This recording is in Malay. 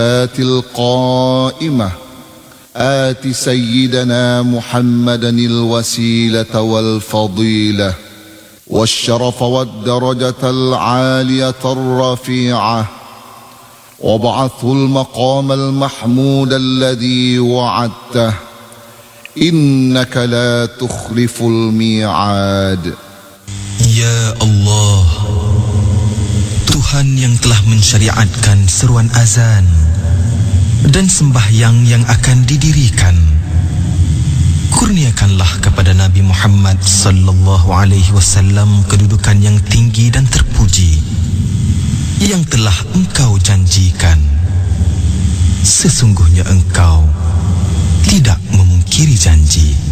القائمة آت سيدنا محمدا الوسيلة والفضيلة والشرف والدرجة العالية الرفيعة وابعثه المقام المحمود الذي وعدته إنك لا تخلف الميعاد. Ya Allah, Tuhan yang telah mensyariatkan seruan azan dan sembahyang yang akan didirikan, kurniakanlah kepada Nabi Muhammad sallallahu alaihi wasallam kedudukan yang tinggi dan terpuji yang telah Engkau janjikan. Sesungguhnya Engkau tidak memungkiri janji.